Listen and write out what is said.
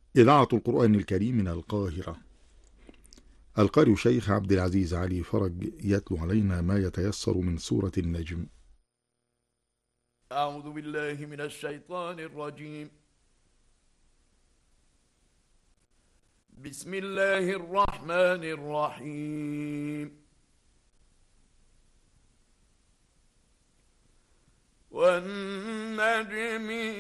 إذاعة القرآن الكريم من القاهرة. القارئ شيخ عبد العزيز علي فرج يتلو علينا ما يتيسر من سورة النجم. أعوذ بالله من الشيطان الرجيم. بسم الله الرحمن الرحيم. والنجم